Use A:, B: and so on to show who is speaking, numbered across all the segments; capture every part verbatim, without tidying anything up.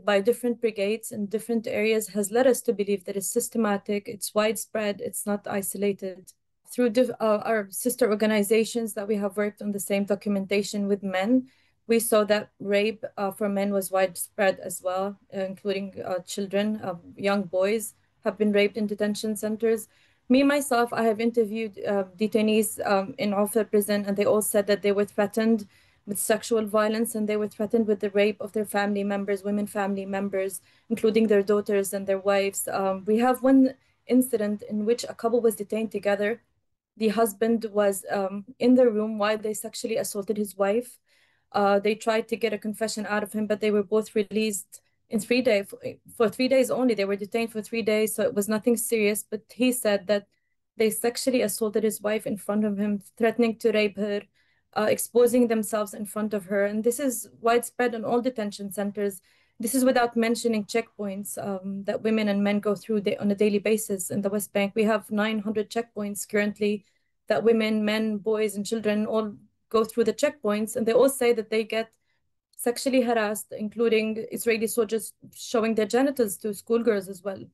A: conducted by different brigades in different areas has led us to believe that it's systematic, it's widespread, it's not isolated. Through uh, our sister organizations that we have worked on the same documentation with men, we saw that rape uh, for men was widespread as well, uh, including uh, children, uh, young boys have been raped in detention centers. Me, myself, I have interviewed uh, detainees um, in Offa prison, and they all said that they were threatened with sexual violence, and they were threatened with the rape of their family members, women family members, including their daughters and their wives. Um, we have one incident in which a couple was detained together. The husband was um, in the room while they sexually assaulted his wife. Uh, they tried to get a confession out of him, but they were both released in three days, for three days only. They were detained for three days, so it was nothing serious. But he said that they sexually assaulted his wife in front of him, threatening to rape her, uh, exposing themselves in front of her. And this is widespread in all detention centers. This is without mentioning checkpoints um, that women and men go through on a daily basis in the West Bank. We have nine hundred checkpoints currently that women, men, boys, and children all go through the checkpoints, and they all say that they get sexually harassed, including Israeli soldiers showing their genitals to schoolgirls as well.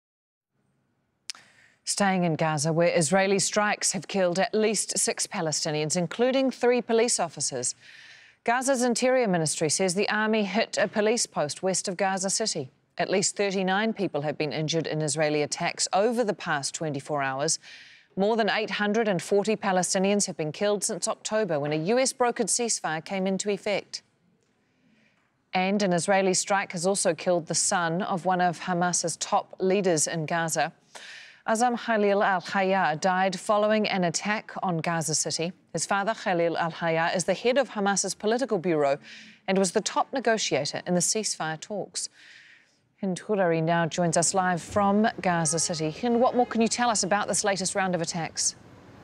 B: Staying in Gaza, where Israeli strikes have killed at least six Palestinians, including three police officers. Gaza's Interior Ministry says the army hit a police post west of Gaza City. At least thirty-nine people have been injured in Israeli attacks over the past twenty-four hours. More than eight hundred forty Palestinians have been killed since October, when a U S-brokered ceasefire came into effect. And an Israeli strike has also killed the son of one of Hamas's top leaders in Gaza. Azam Khalil al-Hayya died following an attack on Gaza City. His father, Khalil al-Hayya, is the head of Hamas's political bureau and was the top negotiator in the ceasefire talks. Hind Hurari now joins us live from Gaza City. Hind, what more can you tell us about this latest round of attacks?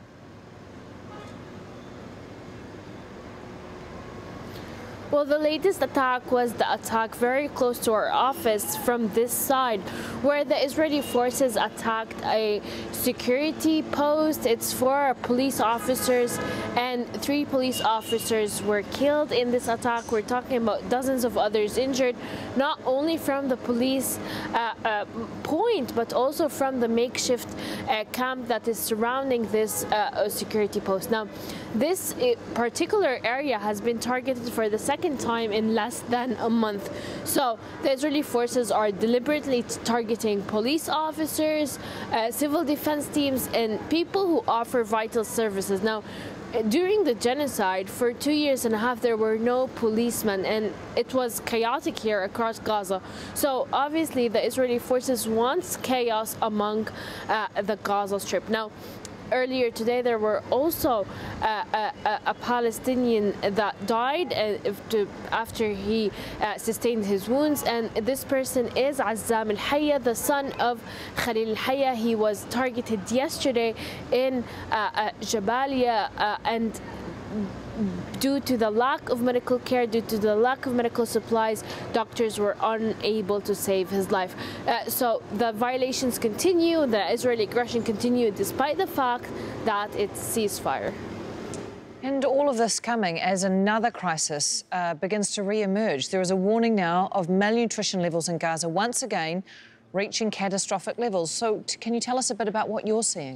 C: Well, the latest attack was the attack very close to our office from this side, where the Israeli forces attacked a security post. It's four police officers, and three police officers were killed in this attack. We're talking about dozens of others injured, not only from the police uh, uh, point, but also from the makeshift uh, camp that is surrounding this uh, security post. Now, this uh, particular area has been targeted for the second time in less than a month. So the Israeli forces are deliberately targeting police officers, uh, civil defense teams, and people who offer vital services. Now, during the genocide, for two years and a half, there were no policemen, and it was chaotic here across Gaza. So obviously, the Israeli forces want chaos among uh, the Gaza Strip. Now, earlier today, there were also uh, a, a Palestinian that died uh, to, after he uh, sustained his wounds, and this person is Azam al-Hayya, the son of Khalil al-Hayya. He was targeted yesterday in uh, uh, Jabalia, uh, and due to the lack of medical care, due to the lack of medical supplies, doctors were unable to save his life. Uh, so the violations continue, the Israeli aggression continued, despite the fact that it's ceasefire.
B: And all of this coming as another crisis uh, begins to re-emerge. There is a warning now of malnutrition levels in Gaza once again reaching catastrophic levels. So can you tell us a bit about what you're seeing?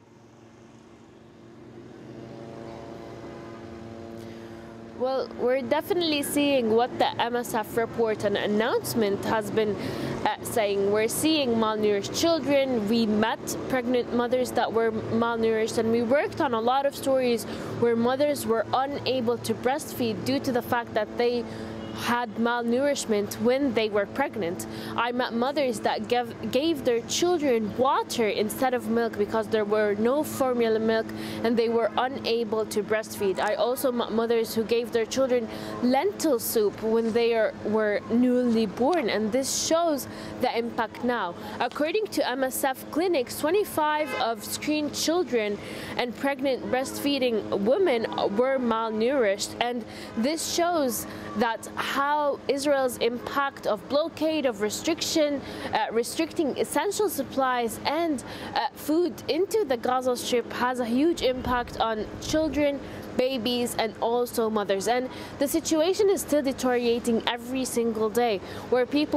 C: Well, we're definitely seeing what the M S F report and announcement has been uh, saying. We're seeing malnourished children. We met pregnant mothers that were malnourished, and we worked on a lot of stories where mothers were unable to breastfeed due to the fact that they had malnourishment when they were pregnant. I met mothers that gave, gave their children water instead of milk because there were no formula milk and they were unable to breastfeed. I also met mothers who gave their children lentil soup when they are, were newly born, and this shows the impact now. According to M S F clinics, twenty-five of screened children and pregnant breastfeeding women were malnourished, and this shows that how Israel's impact of blockade, of restriction, uh, restricting essential supplies and uh, food into the Gaza Strip has a huge impact on children, babies, and also mothers. And the situation is still deteriorating every single day, where people